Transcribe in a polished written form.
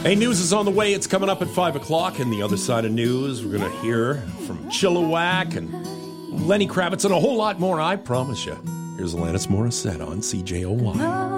Hey, news is on the way. It's coming up at 5 o'clock. And the other side of news, we're going to hear from Chilliwack and Lenny Kravitz and a whole lot more, I promise you. Here's Alanis Morissette on CJOY.